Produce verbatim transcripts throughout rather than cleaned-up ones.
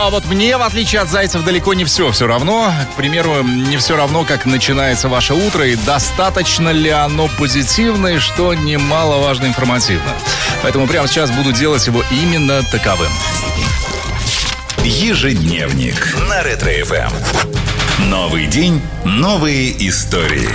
а вот мне, в отличие от зайцев, далеко не все все равно. К примеру, не все равно, как начинается ваше утро и достаточно ли оно позитивное, что немаловажно информативно. Поэтому прямо сейчас буду делать его именно таковым. Ежедневник на Ретро-эф эм. Новый день, новые истории.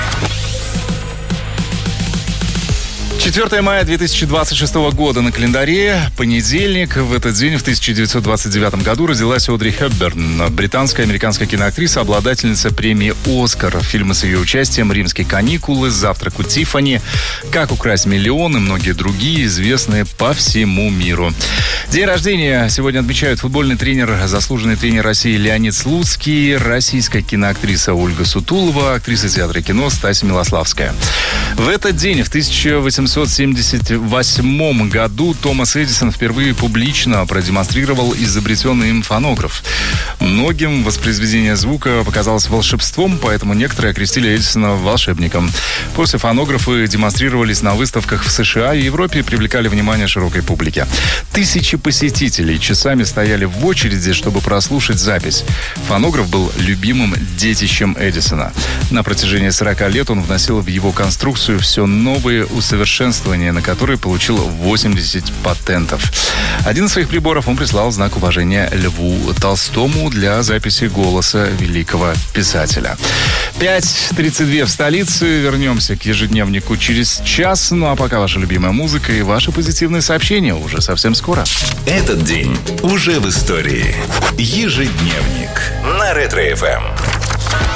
четвёртое мая две тысячи двадцать шестого года на календаре, понедельник. В этот день, в тысяча девятьсот двадцать девятом году, родилась Одри Хепберн, британская американская киноактриса, обладательница премии «Оскар». Фильмы с ее участием «Римские каникулы», «Завтрак у Тиффани», «Как украсть миллион» и многие другие, известные по всему миру. День рождения сегодня отмечают футбольный тренер, заслуженный тренер России Леонид Слуцкий, российская киноактриса Ольга Сутулова, актриса театра и кино Стася Милославская. В этот день, в тысяча восемьсот семьдесят восьмом году, Томас Эдисон впервые публично продемонстрировал изобретенный им фонограф. Многим воспроизведение звука показалось волшебством, поэтому некоторые окрестили Эдисона волшебником. После фонографы демонстрировались на выставках в США и Европе и привлекали внимание широкой публики. Тысячи посетителей часами стояли в очереди, чтобы прослушать запись. Фонограф был любимым детищем Эдисона. На протяжении сорока лет он вносил в его конструкцию все новые усовершенствования, на которые получил восемьдесят патентов. Один из своих приборов он прислал в знак уважения Льву Толстому для записи голоса великого писателя. пять тридцать два в столице. Вернемся к ежедневнику через час. Ну а пока ваша любимая музыка и ваши позитивные сообщения уже совсем скоро. Этот день уже в истории. Ежедневник на Ретро-эф эм.